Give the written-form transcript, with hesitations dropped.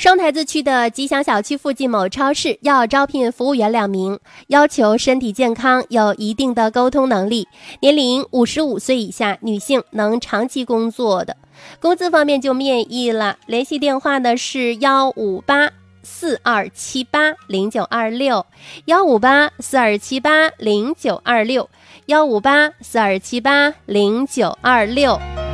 双台子区的吉祥小区附近某超市要招聘服务员2名，要求身体健康，有一定的沟通能力，年龄55岁以下，女性，能长期工作的。工资方面就面议了，联系电话呢是15842780926，15842780926，15842780926。